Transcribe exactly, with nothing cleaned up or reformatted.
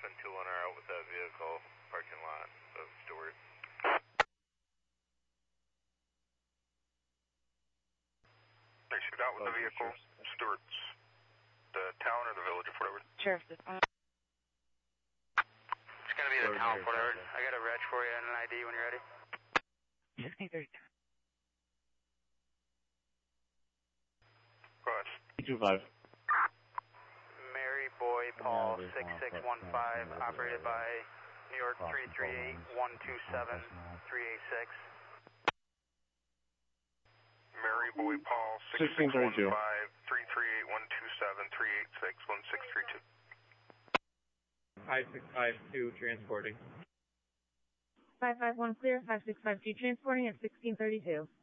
and two one are out with that vehicle, parking lot of Stewart. They shoot out with the vehicle, Stewart's, the town or the village or whatever. Sheriff, this one. It's gonna be the town, whatever. I got a reg for you and an I D when you're ready. sixteen thirty-two. Go ahead. two five. Mary Boy Paul six six one five, operated by New York three three eight one two seven three eight six. Mary Boy Paul six six one five three three eight one two seven three eight six one six three two. five six five two transporting. five five one clear, five six five two transporting at sixteen thirty-two.